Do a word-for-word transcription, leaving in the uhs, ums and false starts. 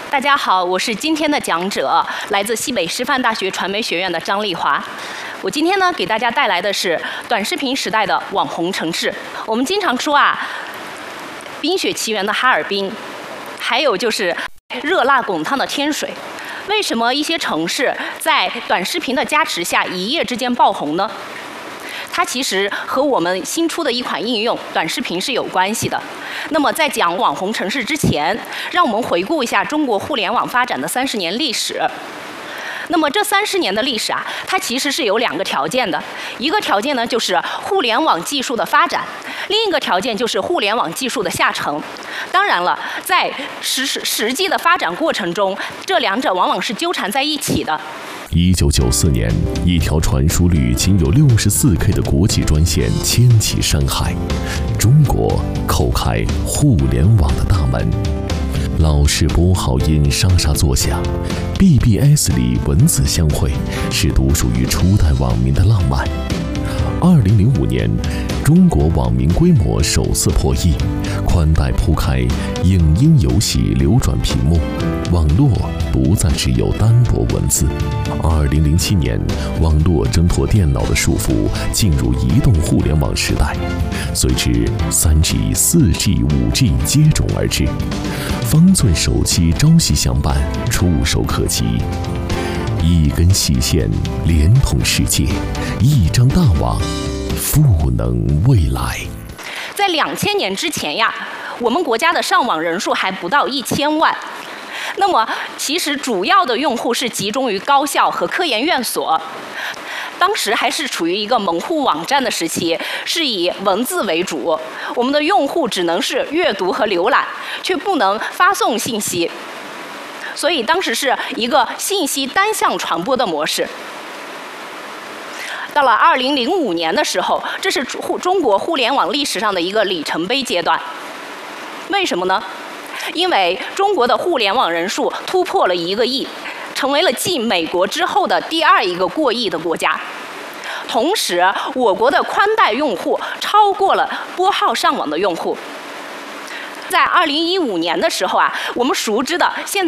大家好，我是今天的讲者，来自西北师范大学传媒学院的张丽华。我今天呢，给大家带来的是短视频时代的网红城市。我们经常说啊，冰雪奇缘的哈尔滨，还有就是热辣滚烫的天水。为什么一些城市在短视频的加持下一夜之间爆红呢？它其实和我们新出的一款应用短视频是有关系的。那么在讲网红城市之前，让我们回顾一下中国互联网发展的三十年历史。那么这三十年的历史啊，它其实是有两个条件的。一个条件呢，就是互联网技术的发展；另一个条件就是互联网技术的下沉。当然了，在实实际的发展过程中，这两者往往是纠缠在一起的。 一九九四年，一条传输率仅有六十四 K 的国际专线牵起山海，中国叩开互联网的大门。老式拨号音沙沙作响 ，B B S 里文字相会，是独属于初代网民的浪漫。二零零五年，中国网民规模首次破亿，宽带铺开，影音游戏流转屏幕，网络不再只有单薄文字。二零零七年，网络挣脱电脑的束缚，进入移动互联网时代。随之，三 G、四 G、五 G 接踵而至，方寸手机朝夕相伴，触手可及。一根细线连通世界，一张大网赋能未来。 在两千年之前呀，我们国家的上网人数还不到一千万。那么，其实主要的用户是集中于高校和科研院所。当时还是处于一个门户网站的时期，是以文字为主，我们的用户只能是阅读和浏览，却不能发送信息。所以当时是一个信息单向传播的模式。到了二零零五年的时候，这是中国互联网历史上的一个里程碑阶段。为什么呢？因为中国的互联网人数突破了一个亿，成为了继美国之后的第二一个过亿的国家。同时，我国的宽带用户超过了拨号上网的用户。在二零一五年的时候啊，我们熟知的现